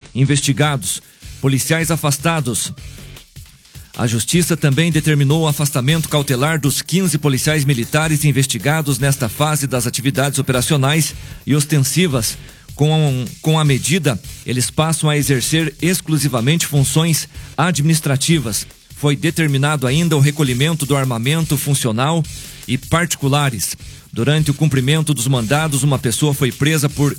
investigados, policiais afastados. A Justiça também determinou o afastamento cautelar dos 15 policiais militares investigados nesta fase das atividades operacionais e ostensivas. Com a medida, eles passam a exercer exclusivamente funções administrativas. Foi determinado ainda o recolhimento do armamento funcional e particulares. Durante o cumprimento dos mandados, uma pessoa foi presa por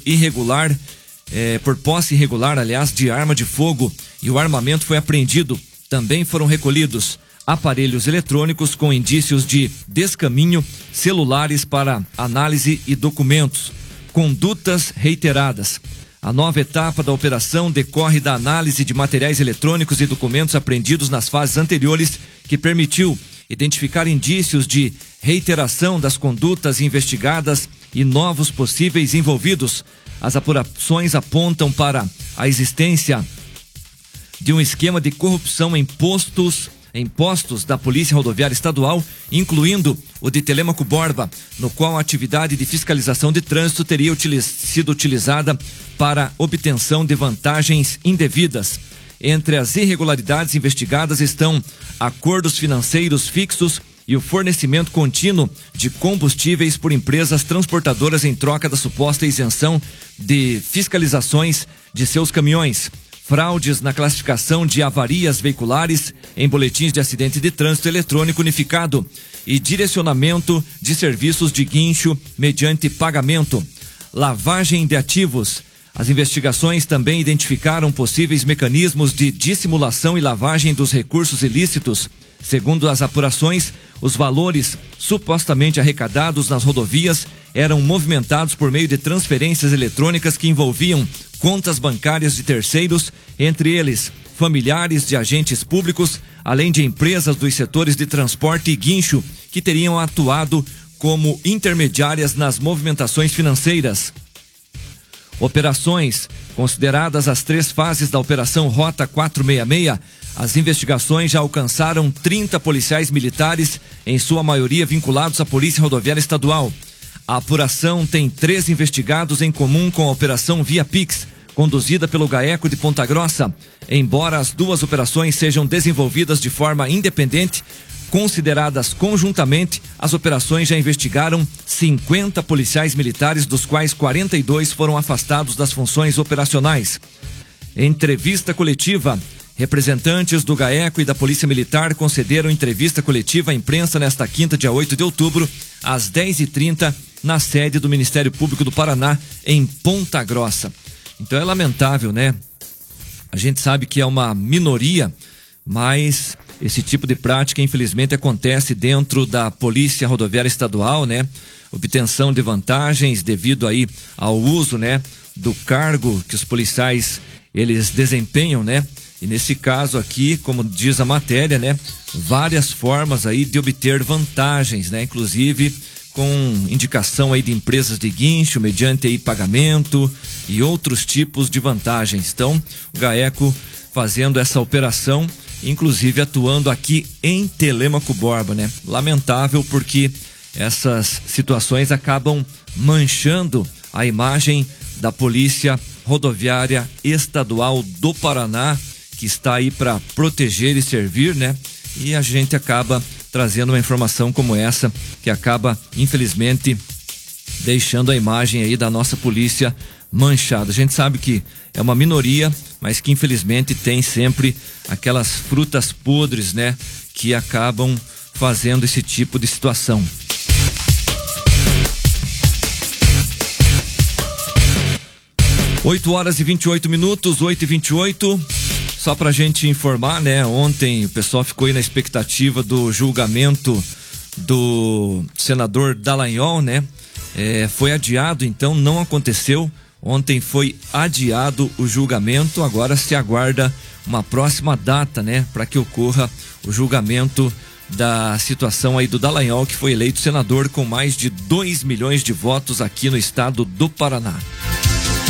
posse irregular, de arma de fogo, e o armamento foi apreendido. Também foram recolhidos aparelhos eletrônicos com indícios de descaminho, celulares para análise e documentos. Condutas reiteradas. A nova etapa da operação decorre da análise de materiais eletrônicos e documentos apreendidos nas fases anteriores, que permitiu identificar indícios de reiteração das condutas investigadas e novos possíveis envolvidos. As apurações apontam para a existência de um esquema de corrupção em postos da Polícia Rodoviária Estadual, incluindo o de Telêmaco Borba, no qual a atividade de fiscalização de trânsito teria sido utilizada para obtenção de vantagens indevidas. Entre as irregularidades investigadas estão acordos financeiros fixos e o fornecimento contínuo de combustíveis por empresas transportadoras em troca da suposta isenção de fiscalizações de seus caminhões. Fraudes na classificação de avarias veiculares em boletins de acidente de trânsito eletrônico unificado e direcionamento de serviços de guincho mediante pagamento. Lavagem de ativos. As investigações também identificaram possíveis mecanismos de dissimulação e lavagem dos recursos ilícitos. Segundo as apurações, os valores supostamente arrecadados nas rodovias eram movimentados por meio de transferências eletrônicas que envolviam contas bancárias de terceiros, entre eles familiares de agentes públicos, além de empresas dos setores de transporte e guincho, que teriam atuado como intermediárias nas movimentações financeiras. Operações. Consideradas as 3 fases da Operação Rota 466, as investigações já alcançaram 30 policiais militares, em sua maioria vinculados à Polícia Rodoviária Estadual. A apuração tem 3 investigados em comum com a Operação Via Pix, conduzida pelo GAECO de Ponta Grossa. Embora as 2 operações sejam desenvolvidas de forma independente, consideradas conjuntamente, as operações já investigaram 50 policiais militares, dos quais 42 foram afastados das funções operacionais. Entrevista coletiva. Representantes do GAECO e da Polícia Militar concederam entrevista coletiva à imprensa nesta quinta, dia 8 de outubro, às 10h30, na sede do Ministério Público do Paraná, em Ponta Grossa. Então é lamentável, né? A gente sabe que é uma minoria, mas esse tipo de prática, infelizmente, acontece dentro da Polícia Rodoviária Estadual, né? Obtenção de vantagens devido aí ao uso, né, do cargo que os policiais, eles desempenham, né? E nesse caso aqui, como diz a matéria, né, várias formas aí de obter vantagens, né? Inclusive com indicação aí de empresas de guincho, mediante aí pagamento e outros tipos de vantagens. Então, o GAECO fazendo essa operação, inclusive atuando aqui em Telêmaco Borba, né? Lamentável, porque essas situações acabam manchando a imagem da Polícia Rodoviária Estadual do Paraná, que está aí para proteger e servir, né? E a gente acaba trazendo uma informação como essa, que acaba, infelizmente, deixando a imagem aí da nossa polícia manchada. A gente sabe que é uma minoria, mas que infelizmente tem sempre aquelas frutas podres, né? Que acabam fazendo esse tipo de situação. Oito horas e 28 minutos, 8h28. Só pra gente informar, né? Ontem o pessoal ficou aí na expectativa do julgamento do senador Dallagnol, né? Foi adiado, então não aconteceu. Ontem foi adiado o julgamento, agora se aguarda uma próxima data, né? Para que ocorra o julgamento da situação aí do Dallagnol, que foi eleito senador com mais de 2 milhões de votos aqui no estado do Paraná.